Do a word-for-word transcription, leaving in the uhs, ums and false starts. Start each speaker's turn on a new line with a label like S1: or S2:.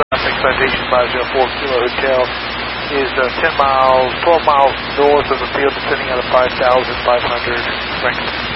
S1: Citation five zero four Kilo Hotel is uh, ten miles, twelve miles north of the field, descending out of five thousand five hundred. Thank you.